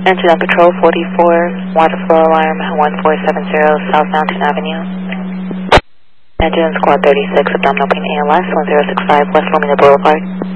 Entered on Patrol 44, water flow alarm 1470 South Mountain Avenue. Entered in Squad 36, abdominal pain ALS 1065 West Lomina Boulevard.